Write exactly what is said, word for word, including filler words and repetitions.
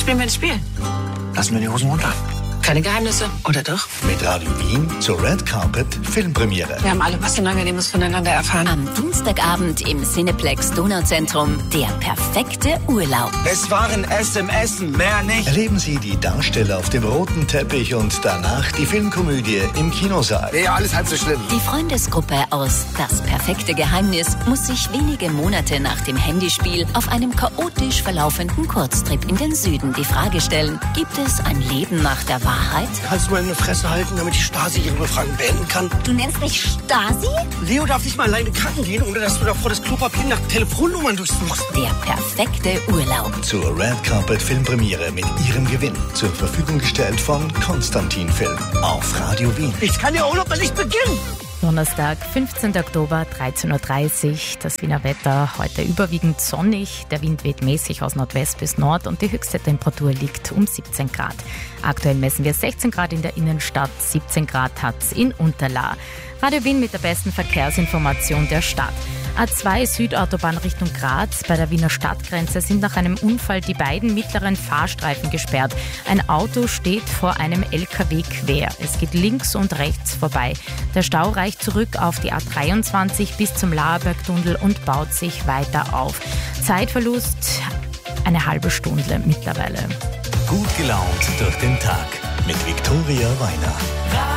spielen wir ein Spiel. Lassen wir die Hosen runter. Keine Geheimnisse, oder doch? Mit Radio Wien zur Red Carpet Filmpremiere. Wir haben alle was Unangenehmes voneinander erfahren. Am Dienstagabend im Cineplex Donauzentrum der perfekte Urlaub. Es waren S M S, mehr nicht. Erleben Sie die Darsteller auf dem roten Teppich und danach die Filmkomödie im Kinosaal. Ja, alles halb so schlimm. Die Freundesgruppe aus Das perfekte Geheimnis muss sich wenige Monate nach dem Handyspiel auf einem chaotisch verlaufenden Kurztrip in den Süden die Frage stellen, gibt es ein Leben nach der Wahrheit? Kannst du mal eine Fresse halten, damit die Stasi ihre Befragung beenden kann? Du nennst mich Stasi? Leo darf nicht mal alleine kacken gehen, ohne dass du davor das Klopapier nach Telefonnummern durchsuchst. Der perfekte Urlaub. Zur Red Carpet Filmpremiere mit Ihrem Gewinn. Zur Verfügung gestellt von Konstantin Film auf Radio Wien. Ich kann ja Urlaub nicht beginnen. Donnerstag, fünfzehnten Oktober, dreizehn Uhr dreißig. Das Wiener Wetter heute überwiegend sonnig. Der Wind weht mäßig aus Nordwest bis Nord und die höchste Temperatur liegt um siebzehn Grad. Aktuell messen wir sechzehn Grad in der Innenstadt, siebzehn Grad hat's in Unterlaa. Radio Wien mit der besten Verkehrsinformation der Stadt. A zwei Südautobahn Richtung Graz. Bei der Wiener Stadtgrenze sind nach einem Unfall die beiden mittleren Fahrstreifen gesperrt. Ein Auto steht vor einem L K W quer. Es geht links und rechts vorbei. Der Stau reicht zurück auf die A dreiundzwanzig bis zum Laerbergtunnel und baut sich weiter auf. Zeitverlust eine halbe Stunde mittlerweile. Gut gelaunt durch den Tag mit Viktoria Weiner.